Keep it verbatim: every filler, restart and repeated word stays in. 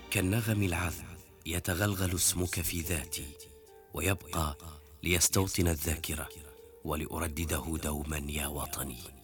كالنغم العذب يتغلغل اسمك في ذاتي، ويبقى ليستوطن الذاكرة ولأردده دوما يا وطني.